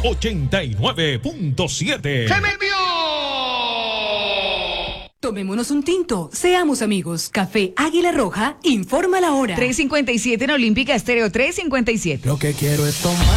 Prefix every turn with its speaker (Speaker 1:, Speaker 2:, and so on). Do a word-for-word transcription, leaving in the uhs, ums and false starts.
Speaker 1: ochenta y nueve punto siete.
Speaker 2: ¡Se me envió!
Speaker 3: Tomémonos un tinto, seamos amigos. Café Águila Roja, informa la hora.
Speaker 4: tres cincuenta y siete en Olímpica Estéreo, tres cincuenta y siete.
Speaker 5: Lo que quiero es tomar.